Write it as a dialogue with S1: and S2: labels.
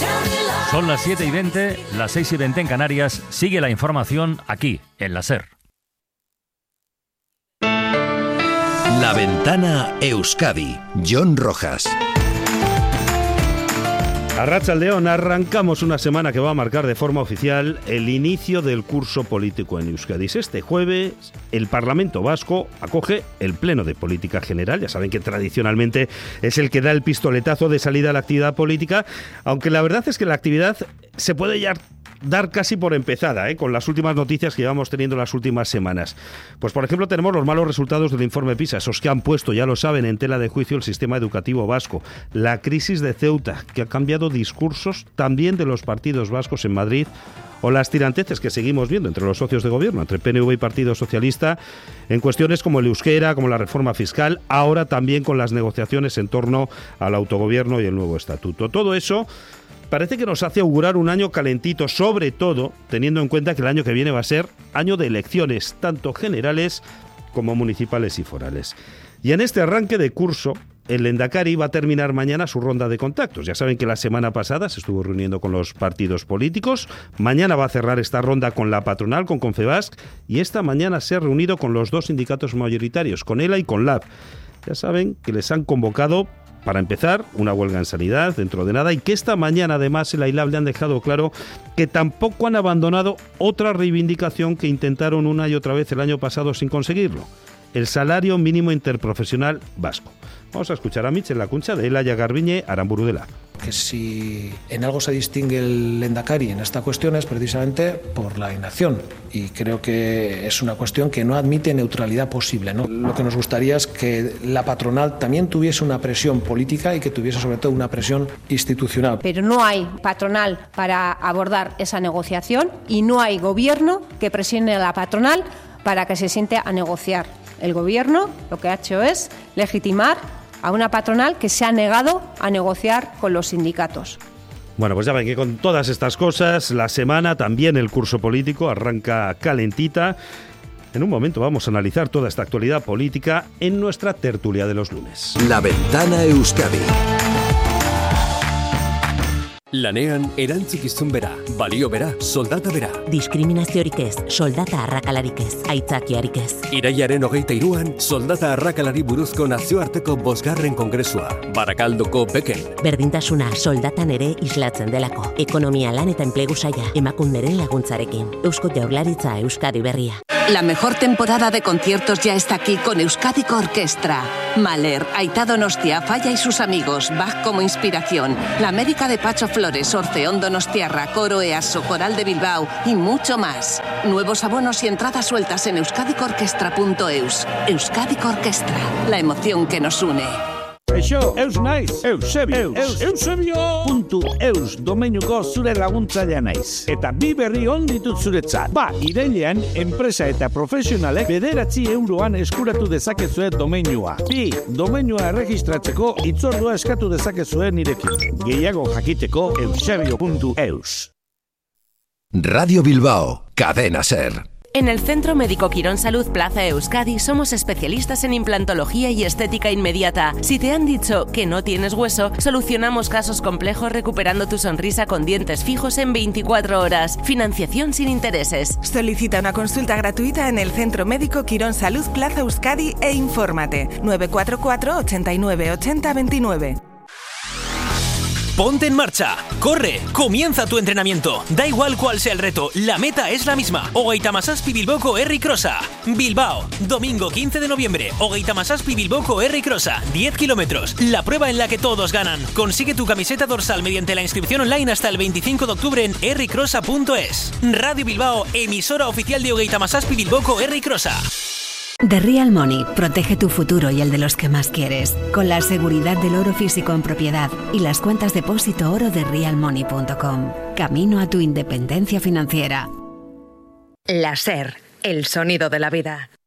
S1: Son las 7:20, las 6:20 en Canarias. Sigue la información aquí, en la SER.
S2: La Ventana Euskadi. Jon Rojas.
S3: Arratsaldeon, arrancamos una semana que va a marcar de forma oficial el inicio del curso político en Euskadi. Este jueves el Parlamento Vasco acoge el Pleno de Política General. Ya saben que tradicionalmente es el que da el pistoletazo de salida a la actividad política, aunque la verdad es que la actividad se puede ya dar casi por empezada, con las últimas noticias que llevamos teniendo las últimas semanas. Pues por ejemplo tenemos los malos resultados del informe PISA, esos que han puesto, ya lo saben, en tela de juicio el sistema educativo vasco, la crisis de Ceuta, que ha cambiado discursos también de los partidos vascos en Madrid, o las tiranteces que seguimos viendo entre los socios de gobierno, entre PNV y Partido Socialista, en cuestiones como el euskera, como la reforma fiscal, ahora también con las negociaciones en torno al autogobierno y el nuevo estatuto. Todo eso parece que nos hace augurar un año calentito, sobre todo teniendo en cuenta que el año que viene va a ser año de elecciones, tanto generales como municipales y forales. Y en este arranque de curso, el Lehendakari va a terminar mañana su ronda de contactos. Ya saben que la semana pasada se estuvo reuniendo con los partidos políticos, mañana va a cerrar esta ronda con la patronal, con Confebask, y esta mañana se ha reunido con los dos sindicatos mayoritarios, con ELA y con LAB. Ya saben que les han convocado, para empezar, una huelga en sanidad dentro de nada, y que esta mañana además el AILAB le han dejado claro que tampoco han abandonado otra reivindicación que intentaron una y otra vez el año pasado sin conseguirlo: el salario mínimo interprofesional vasco. Vamos a escuchar a Michel Lacuncha de Elaia Garbiñe, Aramburu de la.
S4: Que si en algo se distingue el Lehendakari en esta cuestión es precisamente por la inacción, y creo que es una cuestión que no admite neutralidad posible, ¿no? Lo que nos gustaría es que la patronal también tuviese una presión política y que tuviese sobre todo una presión institucional.
S5: Pero no hay patronal para abordar esa negociación y no hay gobierno que presione a la patronal para que se siente a negociar. El gobierno lo que ha hecho es legitimar a una patronal que se ha negado a negociar con los sindicatos.
S3: Bueno, pues ya ven que con todas estas cosas, la semana, también el curso político, arranca calentita. En un momento vamos a analizar toda esta actualidad política en nuestra tertulia de los lunes.
S2: La Ventana Euskadi.
S6: Lanean erantzukizun bera, balio bera, soldata bera.
S7: Diskriminaziorik ez, soldata arrakalarik ez, aitzakiarik ez.
S6: Iraiaren 23an, soldata arrakalari buruzko nazioarteko 5. kongresua. Barakaldoko Beken.
S7: Berdintasuna soldatan ere islatzen delako. Ekonomia, lan eta enplegu saila, emakunderen laguntzarekin. Eusko Jaurlaritza, Euskadi Berria.
S8: La mejor temporada de conciertos ya está aquí con Euskadiko Orkestra. Mahler, Aita Donostia, Falla y sus amigos, Bach como inspiración, La América de Pacho Flores, Orfeón Donostiarra, Coro EASO, Coral de Bilbao y mucho más. Nuevos abonos y entradas sueltas en euskadikorkestra.eus. Euskadiko Orkestra, la emoción que nos une.
S9: Eixo, eus naiz, Eusebio.eus domeinuko zure laguntzailea naiz. Eta bi berri on ditut zuretzat. Irailean, enpresa eta profesionalek 9 euroan eskuratu dezakezue domeinua. Domeinua erregistratzeko hitzordua eskatu dezakezue nirekin. Gehiago jakiteko Eusebio.eus.
S2: Radio Bilbao, Cadena SER.
S10: En el Centro Médico Quirón Salud Plaza Euskadi somos especialistas en implantología y estética inmediata. Si te han dicho que no tienes hueso, solucionamos casos complejos recuperando tu sonrisa con dientes fijos en 24 horas. Financiación sin intereses.
S11: Solicita una consulta gratuita en el Centro Médico Quirón Salud Plaza Euskadi e infórmate. 944 89 80 29.
S12: Ponte en marcha, corre, comienza tu entrenamiento. Da igual cuál sea el reto, la meta es la misma. Hogeita Hamazazpi Bilboko Herri Krosa. Bilbao, domingo 15 de noviembre. Hogeita Hamazazpi Bilboko Herri Krosa, 10 kilómetros. La prueba en la que todos ganan. Consigue tu camiseta dorsal mediante la inscripción online hasta el 25 de octubre en herricrosa.es. Radio Bilbao, emisora oficial de Hogeita Hamazazpi Bilboko Herri Krosa.
S13: The Real Money protege tu futuro y el de los que más quieres, con la seguridad del oro físico en propiedad y las cuentas depósito oro de realmoney.com. Camino a tu independencia financiera.
S14: La SER, el sonido de la vida.